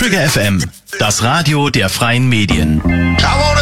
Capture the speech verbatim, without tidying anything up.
Trigger F M, das Radio der freien Medien. I wanna